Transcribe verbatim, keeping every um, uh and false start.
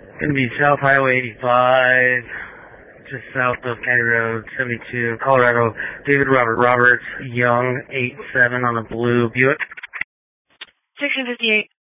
Gonna be South Highway eighty-five, just south of County Road seventy-two, Colorado. David Robert Roberts, Young, eight seven on a blue Buick. Section fifty-eight.